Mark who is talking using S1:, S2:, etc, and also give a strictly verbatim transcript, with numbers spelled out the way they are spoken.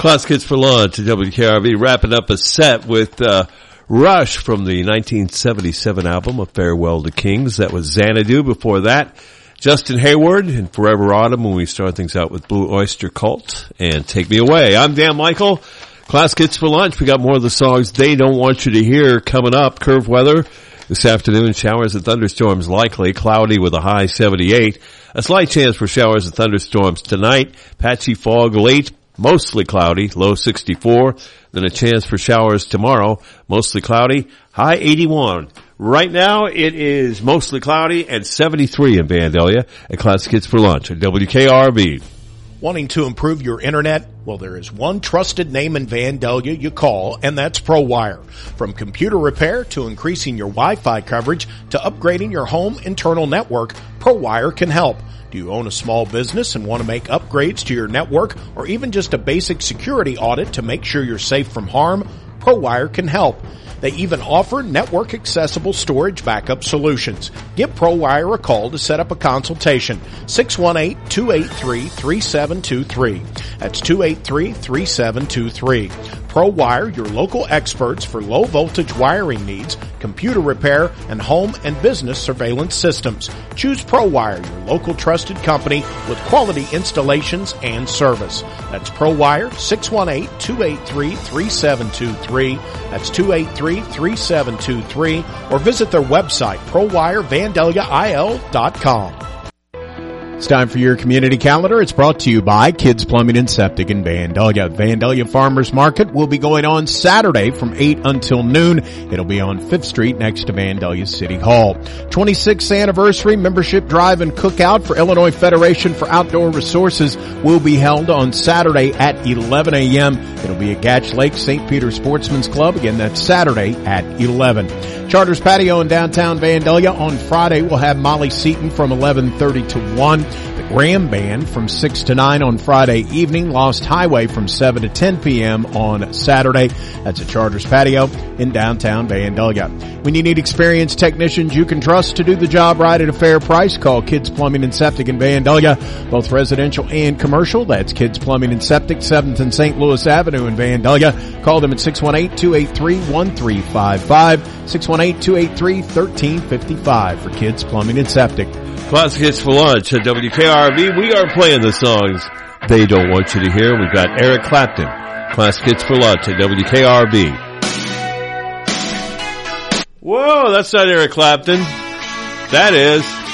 S1: Classic Hits for Lunch at W K R V, wrapping up a set with uh Rush from the nineteen seventy-seven album, A Farewell to Kings. That was Xanadu. Before that, Justin Hayward and Forever Autumn, when we start things out with Blue Oyster Cult and Take Me Away. I'm Dan Michael. Classic Hits for Lunch. We got more of the songs they don't want you to hear coming up. Curve weather this afternoon. Showers and thunderstorms likely. Cloudy with a high seventy-eight. A slight chance for showers and thunderstorms tonight. Patchy fog late. Mostly cloudy, low sixty-four. Then a chance for showers tomorrow, mostly cloudy, high eighty-one. Right now it is mostly cloudy and seventy-three in Vandalia at Classic Hits for Lunch at W K R V.
S2: Wanting to improve your internet? Well, there is one trusted name in Vandalia you call, and that's ProWire. From computer repair to increasing your Wi-Fi coverage to upgrading your home internal network, ProWire can help. Do you own a small business and want to make upgrades to your network or even just a basic security audit to make sure you're safe from harm? ProWire can help. They even offer network accessible storage backup solutions. Give ProWire a call to set up a consultation. six one eight, two eight three, three seven two three. That's two eight three, three seven two three. ProWire, your local experts for low voltage wiring needs, computer repair, and home and business surveillance systems. Choose ProWire, your local trusted company with quality installations and service. That's ProWire, six one eight, two eight three, three seven two three. That's two eight three, three seven two three. Or visit their website, pro wire vandalia I L dot com. It's time for your community calendar. It's brought to you by Kids Plumbing and Septic in Vandalia. Vandalia Farmers Market will be going on Saturday from eight until noon. It'll be on Fifth Street next to Vandalia City Hall. twenty-sixth anniversary membership drive and cookout for Illinois Federation for Outdoor Resources will be held on Saturday at eleven a.m. It'll be at Gatch Lake Saint Peter Sportsman's Club. Again, that's Saturday at eleven. Charters Patio in downtown Vandalia on Friday will have Molly Seaton from eleven thirty to one. The Graham Band from six to nine on Friday evening. Lost Highway from seven to ten p.m. on Saturday. That's at Charters Patio in downtown Vandalia. When you need experienced technicians you can trust to do the job right at a fair price, call Kids Plumbing and Septic in Vandalia, both residential and commercial. That's Kids Plumbing and Septic, seventh and Saint Louis Avenue in Vandalia. Call them at six one eight, two eight three, one three five five, six one eight, two eight three, one three five five for Kids Plumbing and Septic.
S1: Classic Hits for Lunch at W K R V. We are playing the songs they don't want you to hear. We've got Eric Clapton. Classic Hits for Lunch at W K R V. Whoa, that's not Eric Clapton. That is